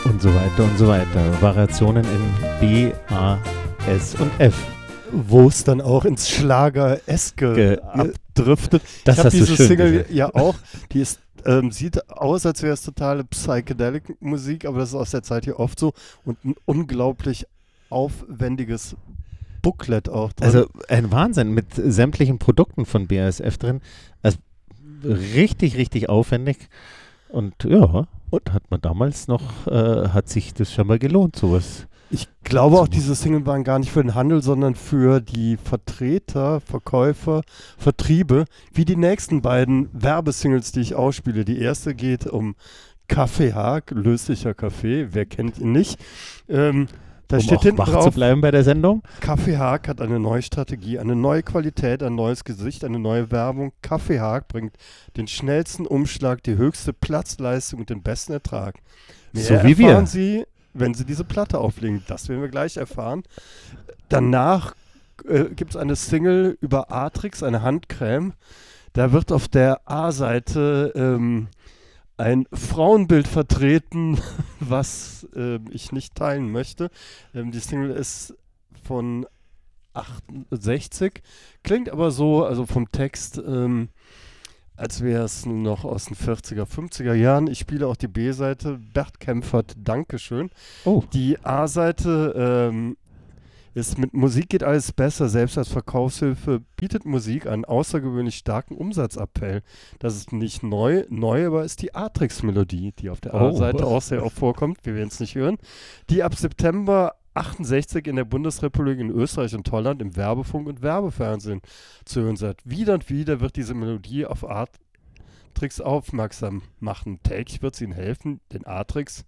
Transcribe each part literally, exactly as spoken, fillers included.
Und so weiter und so weiter. Variationen in B, A, S und F. Wo es dann auch ins Schlager-eske Ge- abdriftet. Das ich habe hast du diese schön Single gesagt. ja auch, die ist, ähm, sieht aus, als wäre es totale Psychedelic-Musik, aber das ist aus der Zeit hier oft so und ein unglaublich aufwendiges Booklet auch drin. Also ein Wahnsinn mit sämtlichen Produkten von B A S F drin. Also richtig, richtig aufwendig. Und ja, und hat man damals noch, äh, hat sich das schon mal gelohnt, sowas. Ich glaube auch, diese Singles waren gar nicht für den Handel, sondern für die Vertreter, Verkäufer, Vertriebe, wie die nächsten beiden Werbesingles, die ich ausspiele. Die erste geht um Kaffeehag, löslicher Kaffee, wer kennt ihn nicht. Ähm, da um steht auch hinten wach drauf, zu bleiben bei der Sendung. Kaffeehag hat eine neue Strategie, eine neue Qualität, ein neues Gesicht, eine neue Werbung. Kaffeehag bringt den schnellsten Umschlag, die höchste Platzleistung und den besten Ertrag. Mehr So wie wir. erfahren Sie, wenn Sie diese Platte auflegen. Das werden wir gleich erfahren. Danach äh, gibt es eine Single über Atrix, eine Handcreme. Da wird auf der A-Seite ähm, ein Frauenbild vertreten, was äh, ich nicht teilen möchte. Ähm, die Single ist von achtundsechzig, klingt aber so, also vom Text, ähm, als wäre es noch aus den vierziger, fünfziger Jahren. Ich spiele auch die B-Seite. Bert Kempfert, Dankeschön. Oh, Die A-Seite ähm, ist mit Musik geht alles besser. Selbst als Verkaufshilfe bietet Musik einen außergewöhnlich starken Umsatzappell. Das ist nicht neu, neu aber ist die Atrix-Melodie, die auf der Oh. A-Seite auch sehr oft vorkommt. Wir werden es nicht hören. Die ab September achtundsechzig in der Bundesrepublik in Österreich und Holland im Werbefunk und Werbefernsehen zu hören seid. Wieder und wieder wird diese Melodie auf Atrix aufmerksam machen. Täglich wird sie ihnen helfen, den Atrix,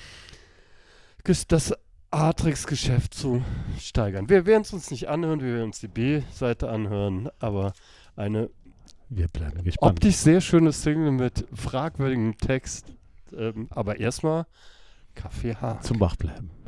das Atrix-Geschäft zu steigern. Wir werden es uns nicht anhören, wir werden uns die B-Seite anhören, aber eine wir bleiben gespannt. optisch sehr schöne Single mit fragwürdigem Text. Ähm, aber erstmal Kaffee H. Zum Wachbleiben.